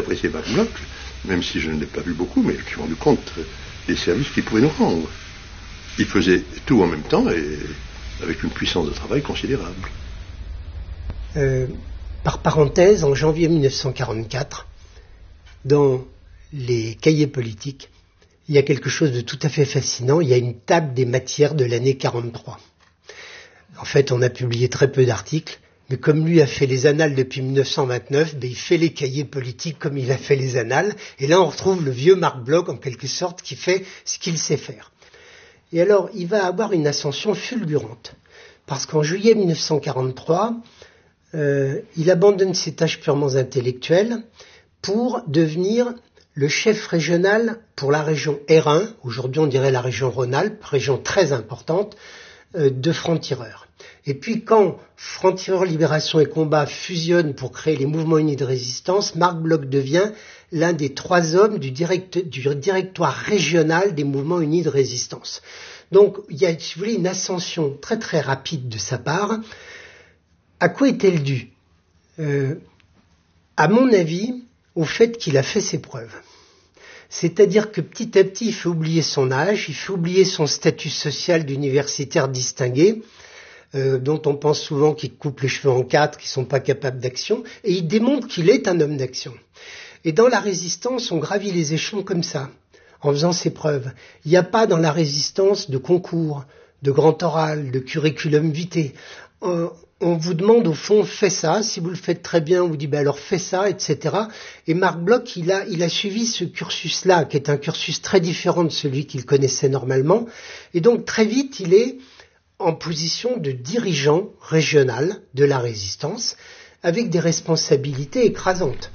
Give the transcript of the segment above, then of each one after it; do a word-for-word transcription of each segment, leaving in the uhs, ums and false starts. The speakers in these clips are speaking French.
apprécié Marc Bloch, même si je ne l'ai pas vu beaucoup, mais je me suis rendu compte des services qu'il pouvait nous rendre. Il faisait tout en même temps et avec une puissance de travail considérable. Euh, par parenthèse, en janvier mille neuf cent quarante-quatre, dans les cahiers politiques, il y a quelque chose de tout à fait fascinant. Il y a une table des matières de l'année quarante-trois. En fait, on a publié très peu d'articles, mais comme lui a fait les annales depuis mille neuf cent vingt-neuf, ben il fait les cahiers politiques comme il a fait les annales. Et là, on retrouve le vieux Marc Bloch, en quelque sorte, qui fait ce qu'il sait faire. Et alors, il va avoir une ascension fulgurante. Parce qu'en juillet mille neuf cent quarante-trois, euh, il abandonne ses tâches purement intellectuelles pour devenir le chef régional pour la région R un, aujourd'hui on dirait la région Rhône-Alpes, région très importante, euh, de francs-tireurs. Et puis quand Francs-tireurs, Libération et Combat fusionnent pour créer les mouvements unis de résistance, Marc Bloch devient l'un des trois hommes du, direct, du directoire régional des mouvements unis de résistance. Donc il y a, si vous voulez, une ascension très très rapide de sa part. À quoi est-elle due ? euh, À mon avis, au fait qu'il a fait ses preuves. C'est-à-dire que petit à petit, il fait oublier son âge, il fait oublier son statut social d'universitaire distingué, euh, dont on pense souvent qu'il coupe les cheveux en quatre, qu'ils ne sont pas capables d'action, et il démontre qu'il est un homme d'action. Et dans la résistance, on gravit les échelons comme ça, en faisant ses preuves. Il n'y a pas dans la résistance de concours, de grand oral, de curriculum vitae. Euh, on vous demande au fond, fais ça, si vous le faites très bien, on vous dit ben alors fais ça, et cetera. Et Marc Bloch, il a, il a suivi ce cursus-là, qui est un cursus très différent de celui qu'il connaissait normalement. Et donc très vite, il est en position de dirigeant régional de la résistance, avec des responsabilités écrasantes.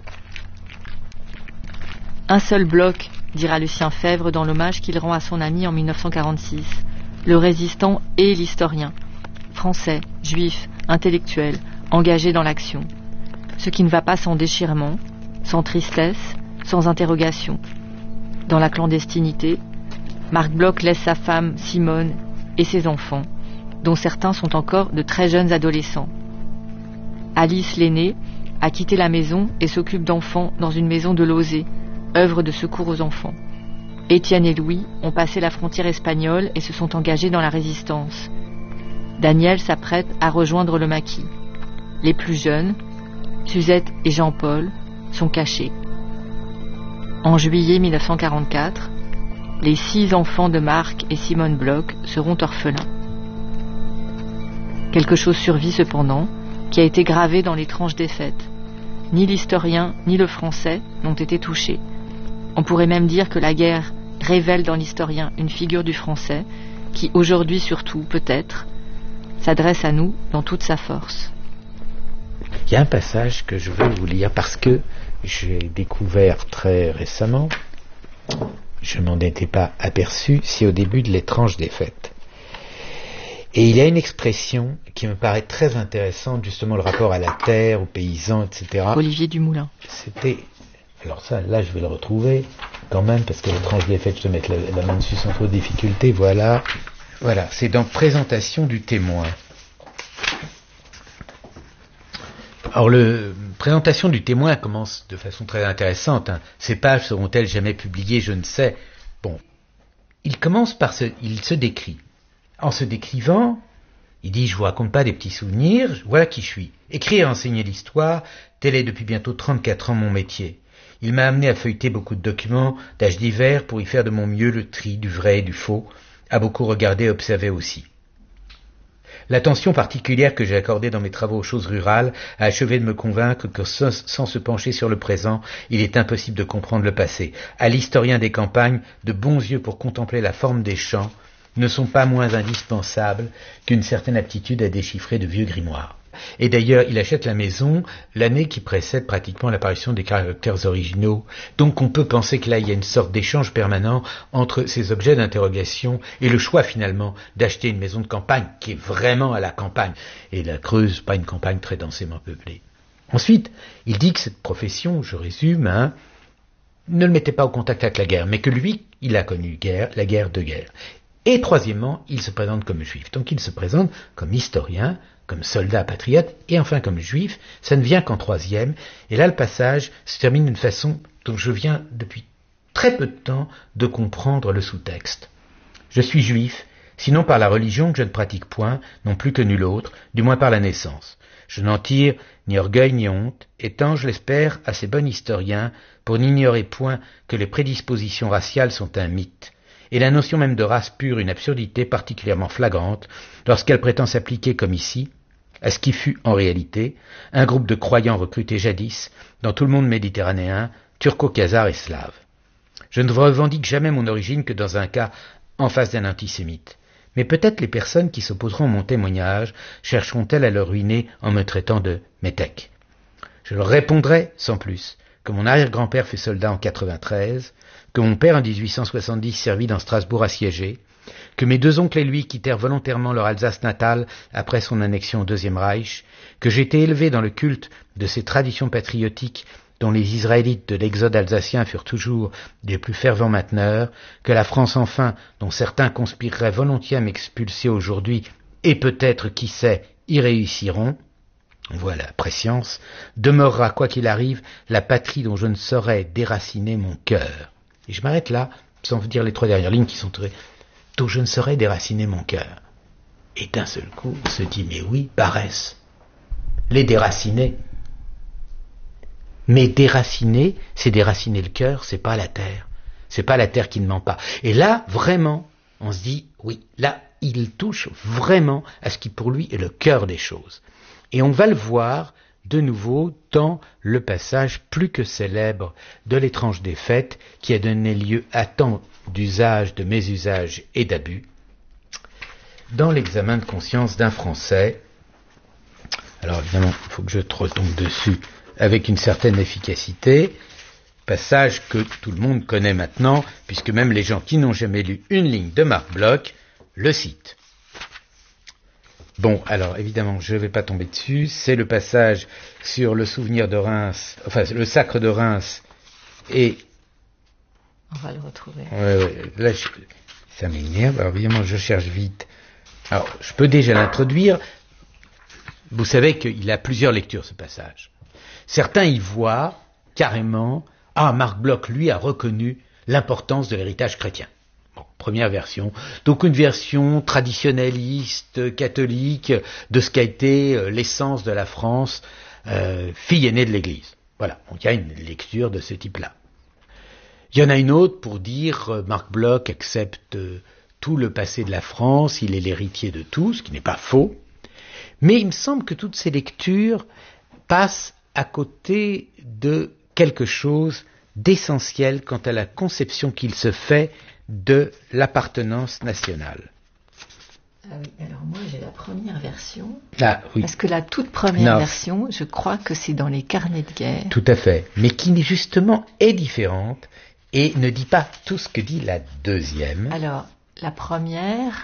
Un seul bloc, dira Lucien Febvre dans l'hommage qu'il rend à son ami en mille neuf cent quarante-six, le résistant et l'historien, français, juif, intellectuel, engagé dans l'action. Ce qui ne va pas sans déchirement, sans tristesse, sans interrogation. Dans la clandestinité, Marc Bloch laisse sa femme, Simone, et ses enfants, dont certains sont encore de très jeunes adolescents. Alice, l'aînée, a quitté la maison et s'occupe d'enfants dans une maison de Lauzet, œuvre de secours aux enfants. Étienne et Louis ont passé la frontière espagnole et se sont engagés dans la résistance. Daniel s'apprête à rejoindre le maquis. Les plus jeunes, Suzette et Jean-Paul, sont cachés. En juillet mille neuf cent quarante-quatre, les six enfants de Marc et Simone Bloch seront orphelins. Quelque chose survit cependant, qui a été gravé dans l'étrange défaite. Ni l'historien, ni le français n'ont été touchés. On pourrait même dire que la guerre révèle dans l'historien une figure du français qui, aujourd'hui surtout, peut-être, s'adresse à nous dans toute sa force. Il y a un passage que je veux vous lire parce que j'ai découvert très récemment, je ne m'en étais pas aperçu, c'est au début de l'étrange défaite. Et il y a une expression qui me paraît très intéressante, justement le rapport à la terre, aux paysans, et cetera. Olivier Dumoulin. C'était, alors ça, là je vais le retrouver quand même, parce que l'étrange défaite, je vais mettre la, la main dessus sans trop de difficulté, voilà. Voilà, c'est dans Présentation du témoin. Alors, le Présentation du témoin commence de façon très intéressante. Hein. Ces pages seront-elles jamais publiées, je ne sais. Bon, il commence par se, il se décrit. En se décrivant, il dit « Je vous raconte pas des petits souvenirs, voilà qui je suis. Écrire et enseigner l'histoire, tel est depuis bientôt trente-quatre ans mon métier. Il m'a amené à feuilleter beaucoup de documents d'âges divers pour y faire de mon mieux le tri du vrai et du faux, à beaucoup regarder et observer aussi. L'attention particulière que j'ai accordée dans mes travaux aux choses rurales a achevé de me convaincre que sans, sans se pencher sur le présent, il est impossible de comprendre le passé. À l'historien des campagnes, de bons yeux pour contempler la forme des champs ne sont pas moins indispensables qu'une certaine aptitude à déchiffrer de vieux grimoires. Et d'ailleurs, il achète la maison l'année qui précède pratiquement l'apparition des caractères originaux. Donc on peut penser que là, il y a une sorte d'échange permanent entre ces objets d'interrogation et le choix finalement d'acheter une maison de campagne qui est vraiment à la campagne. Et la Creuse, pas une campagne très densément peuplée. Ensuite, il dit que cette profession, je résume, hein, ne le mettait pas au contact avec la guerre, mais que lui, il a connu guerre, la guerre de guerre. Et troisièmement, il se présente comme juif. Donc il se présente comme historien, comme soldat patriote, et enfin comme juif. Ça ne vient qu'en troisième. Et là, le passage se termine d'une façon dont je viens depuis très peu de temps de comprendre le sous-texte. Je suis juif, sinon par la religion que je ne pratique point, non plus que nul autre, du moins par la naissance. Je n'en tire ni orgueil ni honte, étant, je l'espère, assez bon historien pour n'ignorer point que les prédispositions raciales sont un mythe, et la notion même de race pure une absurdité particulièrement flagrante lorsqu'elle prétend s'appliquer comme ici, à ce qui fut en réalité un groupe de croyants recrutés jadis dans tout le monde méditerranéen, turco-khazar et slave. Je ne revendique jamais mon origine que dans un cas en face d'un antisémite. Mais peut-être les personnes qui s'opposeront à mon témoignage chercheront-elles à le ruiner en me traitant de métèque. Je leur répondrai, sans plus, que mon arrière-grand-père fut soldat en quatre-vingt-treize, que mon père en dix-huit cent soixante-dix servit dans Strasbourg assiégé, que mes deux oncles et lui quittèrent volontairement leur Alsace natale après son annexion au Deuxième Reich, que j'ai été élevé dans le culte de ces traditions patriotiques dont les Israélites de l'exode alsacien furent toujours des plus fervents mainteneurs, que la France enfin, dont certains conspireraient volontiers à m'expulser aujourd'hui, et peut-être, qui sait, y réussiront, voilà, prescience, demeurera, quoi qu'il arrive, la patrie dont je ne saurais déraciner mon cœur. Et je m'arrête là, sans vous dire les trois dernières lignes qui sont très... dont je ne saurais déraciner mon cœur. Et d'un seul coup, on se dit, mais oui, paresse. Les déraciner. Mais déraciner, c'est déraciner le cœur, c'est pas la terre. C'est pas la terre qui ne ment pas. Et là, vraiment, on se dit, oui, là, il touche vraiment à ce qui pour lui est le cœur des choses. Et on va le voir de nouveau dans le passage plus que célèbre de l'étrange défaite qui a donné lieu à tant d'usages, de mésusages et d'abus, dans l'examen de conscience d'un Français. Alors évidemment, il faut que je te retombe dessus avec une certaine efficacité, passage que tout le monde connaît maintenant, puisque même les gens qui n'ont jamais lu une ligne de Marc Bloch le citent. Bon, alors évidemment, je ne vais pas tomber dessus, c'est le passage sur le souvenir de Reims, enfin le sacre de Reims, et... On va le retrouver. Ouais, ouais, là, je... ça m'énerve, alors évidemment, je cherche vite. Alors, je peux déjà l'introduire. Vous savez qu'il a plusieurs lectures, ce passage. Certains y voient carrément, ah, Marc Bloch, lui, a reconnu l'importance de l'héritage chrétien. Bon, première version. Donc une version traditionnaliste, catholique, de ce qu'a été l'essence de la France, euh, fille aînée de l'Église. Voilà, donc il y a une lecture de ce type-là. Il y en a une autre pour dire, euh, Marc Bloch accepte euh, tout le passé de la France, il est l'héritier de tout, ce qui n'est pas faux. Mais il me semble que toutes ces lectures passent à côté de quelque chose d'essentiel quant à la conception qu'il se fait de l'appartenance nationale. Ah oui, alors moi j'ai la première version, Ah, oui. Parce que la toute première Non. version, je crois que c'est dans les carnets de guerre. Tout à fait, mais qui justement est différente et ne dit pas tout ce que dit la deuxième. Alors, la première,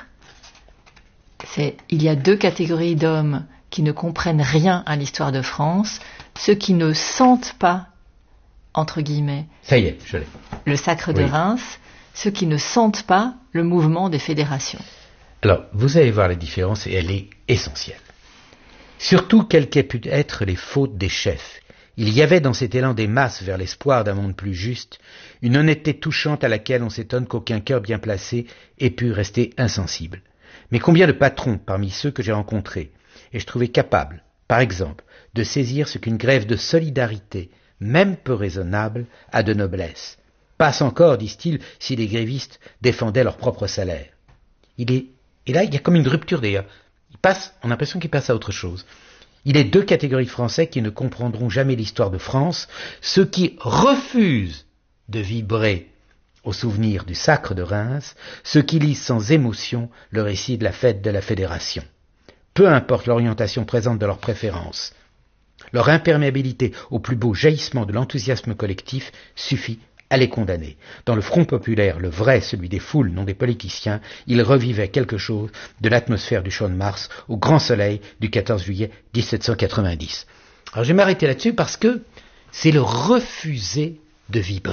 c'est il y a deux catégories d'hommes qui ne comprennent rien à l'histoire de France, ceux qui ne sentent pas, entre guillemets, Ça y est, je l'ai. le sacre de Oui. Reims, ceux qui ne sentent pas le mouvement des fédérations. Alors, vous allez voir la différence et elle est essentielle. Surtout quelles qu'aient pu être les fautes des chefs, il y avait dans cet élan des masses vers l'espoir d'un monde plus juste, une honnêteté touchante à laquelle on s'étonne qu'aucun cœur bien placé ait pu rester insensible. Mais combien de patrons parmi ceux que j'ai rencontrés ai-je trouvé capables, par exemple, de saisir ce qu'une grève de solidarité, même peu raisonnable, a de noblesse. Passe encore, disent-ils, si les grévistes défendaient leur propre salaire. Il est, et là, il y a comme une rupture d'ailleurs. Il passe, on a l'impression qu'il passe à autre chose. Il est deux catégories de Français qui ne comprendront jamais l'histoire de France, ceux qui refusent de vibrer au souvenir du sacre de Reims, ceux qui lisent sans émotion le récit de la fête de la Fédération. Peu importe l'orientation présente de leurs préférences, leur imperméabilité au plus beau jaillissement de l'enthousiasme collectif suffit à les condamner. Dans le Front populaire, le vrai, celui des foules, non des politiciens, il revivait quelque chose de l'atmosphère du Champ de Mars au grand soleil du quatorze juillet dix-sept cent quatre-vingt-dix. Alors je vais m'arrêter là-dessus parce que c'est le refuser de vibrer.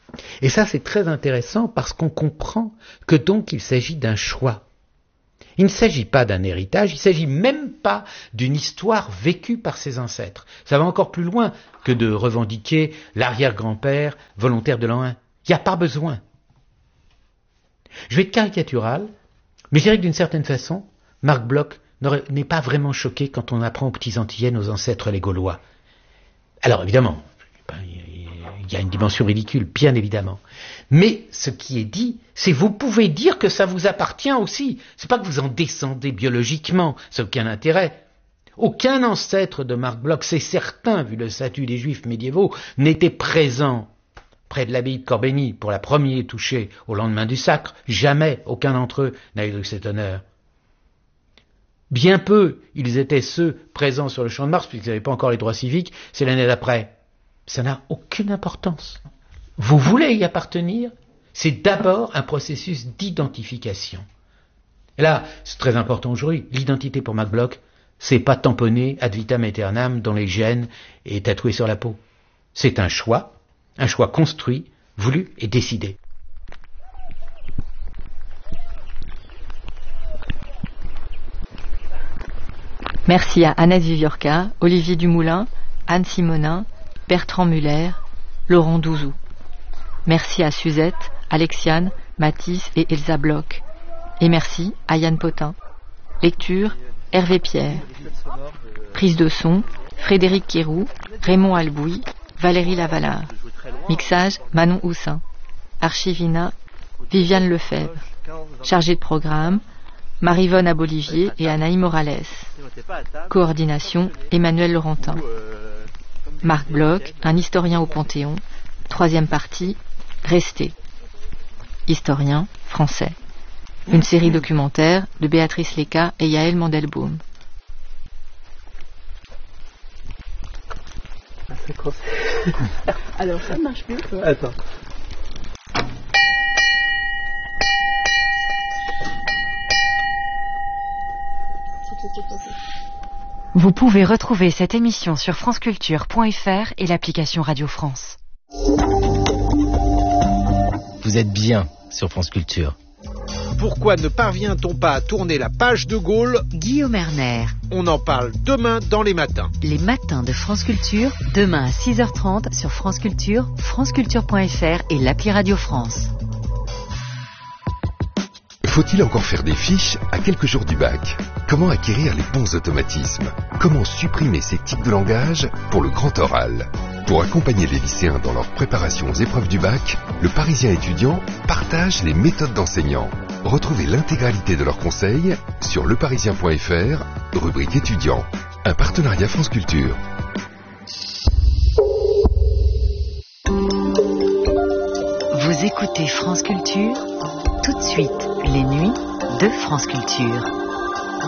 Et ça, c'est très intéressant parce qu'on comprend que donc il s'agit d'un choix. Il ne s'agit pas d'un héritage, il ne s'agit même pas d'une histoire vécue par ses ancêtres. Ça va encore plus loin que de revendiquer l'arrière-grand-père volontaire de l'an un. Il n'y a pas besoin. Je vais être caricatural, mais je dirais que d'une certaine façon, Marc Bloch n'est pas vraiment choqué quand on apprend aux petits Antillais nos ancêtres les Gaulois. Alors évidemment, il y a une dimension ridicule, bien évidemment. Mais ce qui est dit, c'est vous pouvez dire que ça vous appartient aussi. C'est pas que vous en descendez biologiquement, ça n'a aucun intérêt. Aucun ancêtre de Marc Bloch, c'est certain, vu le statut des Juifs médiévaux, n'était présent près de l'abbaye de Corbeny pour la première touchée au lendemain du sacre. Jamais aucun d'entre eux n'a eu cet honneur. Bien peu, ils étaient ceux présents sur le champ de Mars, puisqu'ils n'avaient pas encore les droits civiques, c'est l'année d'après. Ça n'a aucune importance. Vous voulez y appartenir, c'est d'abord un processus d'identification. Et là, c'est très important aujourd'hui, l'identité pour Marc Bloch, c'est pas tamponné ad vitam aeternam dans les gènes et tatoué sur la peau. C'est un choix, un choix construit, voulu et décidé. Merci à Annette Viviorca, Olivier Dumoulin, Anne Simonin, Bertrand Muller, Laurent Douzou. Merci à Suzette, Alexiane, Mathis et Elsa Bloch. Et merci à Yann Potin. Lecture, Hervé Pierre. Prise de son, Frédéric Quéroux, Raymond Albouy, Valérie Lavalard. Mixage, Manon Houssin. Archivina, Viviane Lefebvre. Chargée de programme, Marie-Vonne Abolivier et Anaï Morales. Coordination, Emmanuel Laurentin. Marc Bloch, un historien au Panthéon. Troisième partie, Restez. Historien français. Une série documentaire de Béatrice Léca et Yaël Mandelbaum. Alors ça marche plus quoi. Attends. Vous pouvez retrouver cette émission sur franceculture point f r et l'application Radio France. Vous êtes bien sur France Culture. Pourquoi ne parvient-on pas à tourner la page de Gaulle? Guillaume Erner. On en parle demain dans les matins. Les matins de France Culture, demain à six heures trente sur France Culture, franceculture point f r et l'appli Radio France. Faut-il encore faire des fiches à quelques jours du bac? Comment acquérir les bons automatismes? Comment supprimer ces tics de langage pour le grand oral? Pour accompagner les lycéens dans leur préparation aux épreuves du bac, le Parisien étudiant partage les méthodes d'enseignants. Retrouvez l'intégralité de leurs conseils sur leparisien point f r, rubrique étudiants. Un partenariat France Culture. Vous écoutez France Culture, tout de suite, les nuits de France Culture.